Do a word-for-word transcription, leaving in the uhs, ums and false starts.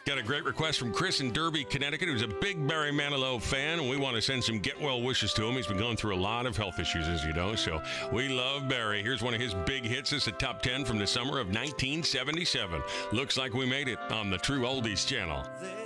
Got a great request from Chris in Derby, Connecticut, who's a big Barry Manilow fan, and we want to send some get well wishes to him. He's been going through a lot of health issues, as you know, so we love Barry. Here's one of his big hits. It's a top ten from the summer of nineteen seventy-seven. Looks like we made it on the True Oldies channel.